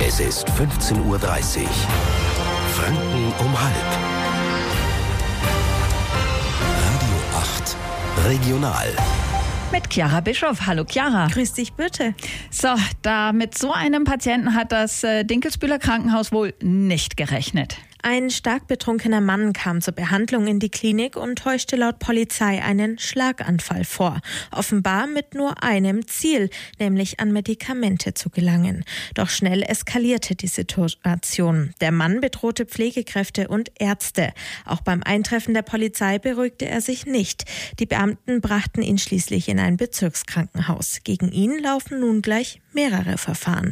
Es ist 15:30 Uhr. Franken um halb. Radio 8 Regional. Mit Chiara Bischof. Hallo Chiara. Grüß dich, bitte. So, da mit so einem Patienten hat das Dinkelsbühler Krankenhaus wohl nicht gerechnet. Ein stark betrunkener Mann kam zur Behandlung in die Klinik und täuschte laut Polizei einen Schlaganfall vor. Offenbar mit nur einem Ziel, nämlich an Medikamente zu gelangen. Doch schnell eskalierte die Situation. Der Mann bedrohte Pflegekräfte und Ärzte. Auch beim Eintreffen der Polizei beruhigte er sich nicht. Die Beamten brachten ihn schließlich in ein Bezirkskrankenhaus. Gegen ihn laufen nun gleich mehrere Verfahren.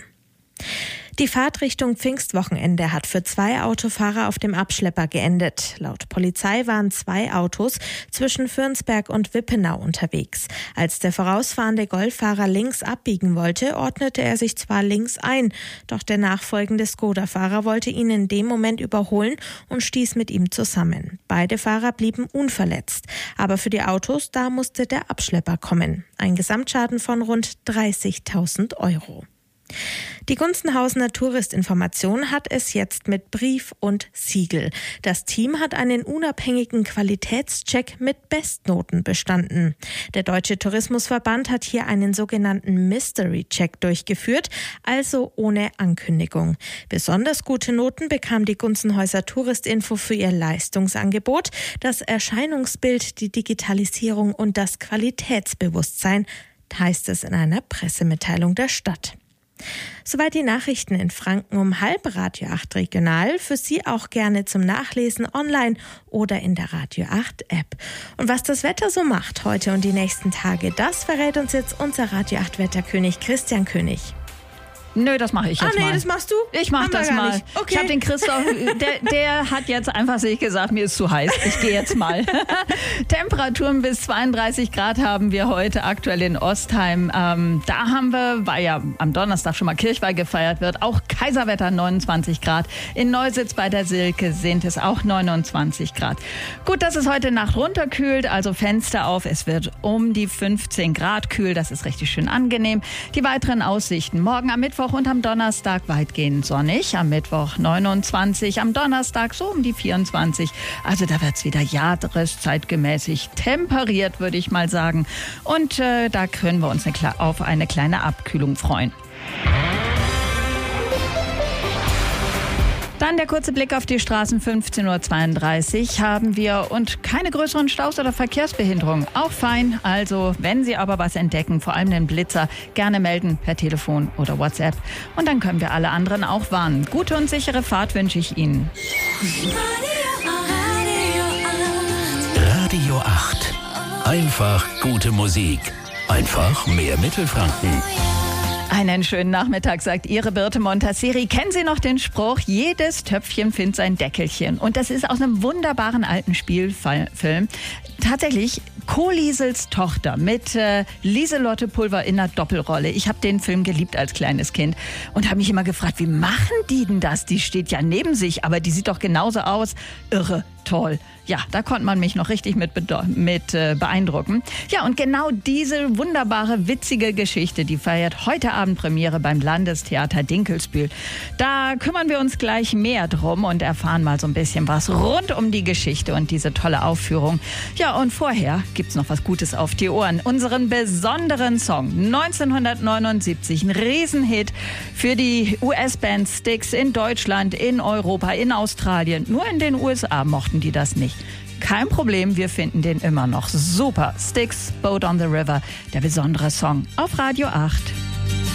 Die Fahrt Richtung Pfingstwochenende hat für 2 Autofahrer auf dem Abschlepper geendet. Laut Polizei waren 2 Autos zwischen Fürnsberg und Wippenau unterwegs. Als der vorausfahrende Golffahrer links abbiegen wollte, ordnete er sich zwar links ein, doch der nachfolgende Skoda-Fahrer wollte ihn in dem Moment überholen und stieß mit ihm zusammen. Beide Fahrer blieben unverletzt. Aber für die Autos, da musste der Abschlepper kommen. Ein Gesamtschaden von rund 30.000 €. Die Gunzenhausener Touristinformation hat es jetzt mit Brief und Siegel. Das Team hat einen unabhängigen Qualitätscheck mit Bestnoten bestanden. Der Deutsche Tourismusverband hat hier einen sogenannten Mystery-Check durchgeführt, also ohne Ankündigung. Besonders gute Noten bekam die Gunzenhäuser Touristinfo für ihr Leistungsangebot, das Erscheinungsbild, die Digitalisierung und das Qualitätsbewusstsein, heißt es in einer Pressemitteilung der Stadt. Soweit die Nachrichten in Franken um halb. Radio 8 Regional. Für Sie auch gerne zum Nachlesen online oder in der Radio 8 App. Und was das Wetter so macht heute und die nächsten Tage, das verrät uns jetzt unser Radio 8 Wetterkönig Christian König. Nö, das mache ich jetzt mal. Das machst du? Ich mache das mal. Okay. Ich habe den Christoph, der hat jetzt einfach sich gesagt, mir ist zu heiß. Ich gehe jetzt mal. Temperaturen bis 32 Grad haben wir heute aktuell in Ostheim. Da haben wir, weil ja am Donnerstag schon mal Kirchweih gefeiert wird, auch Kaiserwetter 29 Grad. In Neusitz bei der Silke sind es auch 29 Grad. Gut, dass es heute Nacht runterkühlt, also Fenster auf. Es wird um die 15 Grad kühl. Das ist richtig schön angenehm. Die weiteren Aussichten morgen am Mittwoch und am Donnerstag weitgehend sonnig, am Mittwoch 29, am Donnerstag so um die 24. Also da wird es wieder jahreszeitgemäßig temperiert, würde ich mal sagen. Und da können wir uns auf eine kleine Abkühlung freuen. Dann der kurze Blick auf die Straßen. 15:32 Uhr haben wir und keine größeren Staus oder Verkehrsbehinderungen. Auch fein. Also wenn Sie aber was entdecken, vor allem den Blitzer, gerne melden per Telefon oder WhatsApp. Und dann können wir alle anderen auch warnen. Gute und sichere Fahrt wünsche ich Ihnen. Radio 8. Einfach gute Musik. Einfach mehr Mittelfranken. Einen schönen Nachmittag, sagt Ihre Birte Montasseri. Kennen Sie noch den Spruch, jedes Töpfchen findet sein Deckelchen? Und das ist aus einem wunderbaren alten Spielfilm. Tatsächlich Kohlliesels Tochter mit Lieselotte Pulver in einer Doppelrolle. Ich habe den Film geliebt als kleines Kind und habe mich immer gefragt, wie machen die denn das? Die steht ja neben sich, aber die sieht doch genauso aus. Irre, toll. Ja, da konnte man mich noch richtig mit beeindrucken. Ja, und genau diese wunderbare, witzige Geschichte, die feiert heute Abend Premiere beim Landestheater Dinkelsbühl. Da kümmern wir uns gleich mehr drum und erfahren mal so ein bisschen was rund um die Geschichte und diese tolle Aufführung. Ja, und vorher gibt's noch was Gutes auf die Ohren. Unseren besonderen Song 1979, ein Riesenhit für die US-Band Styx in Deutschland, in Europa, in Australien. Nur in den USA mochten die das nicht. Kein Problem, wir finden den immer noch super. Styx, Boat on the River, der besondere Song auf Radio 8.